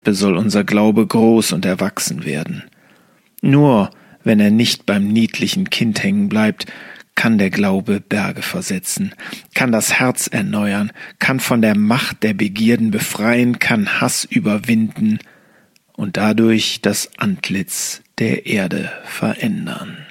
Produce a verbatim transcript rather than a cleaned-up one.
soll unser Glaube groß und erwachsen werden. Nur wenn er nicht beim niedlichen Kind hängen bleibt, kann der Glaube Berge versetzen, kann das Herz erneuern, kann von der Macht der Begierden befreien, kann Hass überwinden und dadurch das Antlitz der Erde verändern.